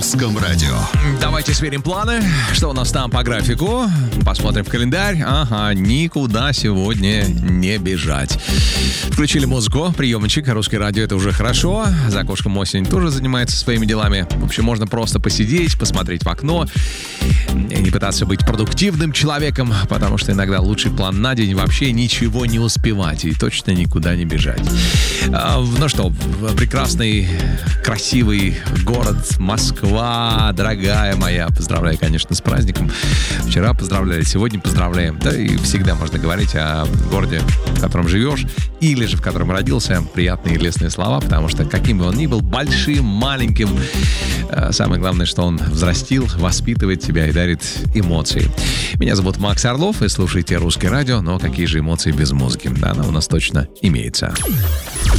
Русском радио. Давайте сверим планы. Что у нас там по графику? Посмотрим в календарь. Ага, никуда сегодня не бежать. Включили музыку, приемничек, Русское радио, это уже хорошо. За окошком осень тоже занимается своими делами. В общем, можно просто посидеть, посмотреть в окно и не пытаться быть продуктивным человеком, потому что иногда лучший план на день вообще ничего не успевать и точно никуда не бежать. Ну что, прекрасный, красивый город Москва, дорогая моя. Поздравляю, конечно, с праздником. Вчера поздравляли, сегодня поздравляем. Да и всегда можно говорить о городе, в котором живешь, или же в котором родился. Приятные и лестные слова, потому что каким бы он ни был, большим, маленьким, самое главное, что он взрастил, воспитывает тебя и дарит эмоции. Меня зовут Макс Орлов, и слушайте Русское радио, но какие же эмоции без музыки? Да, она у нас точно имеется.